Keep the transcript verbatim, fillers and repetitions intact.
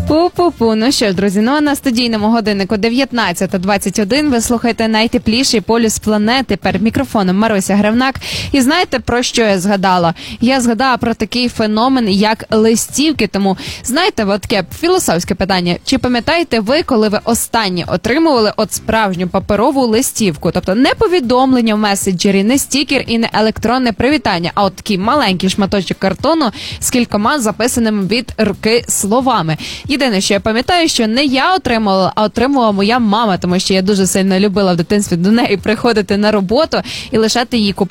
Пу-пу-пу. Ну що ж, друзі, ну а на студійному годиннику дев'ятнадцята двадцять один ви слухаєте найтепліший полюс планети. Перед мікрофоном Маруся Гревнак. І знаєте, про що я згадала? Я згадала про такий феномен, як листівки. Тому, знаєте, от таке філософське питання. Чи пам'ятаєте ви, коли ви останні отримували от справжню паперову листівку? Тобто не повідомлення в меседжері, не стікер і не електронне привітання, а от такий маленький шматочок картону з кількома записаними від руки словами. Єдине, що я пам'ятаю, що не я отримала, а отримувала моя мама, тому що я дуже сильно любила в дитинстві до неї приходити на роботу і лишати їй купити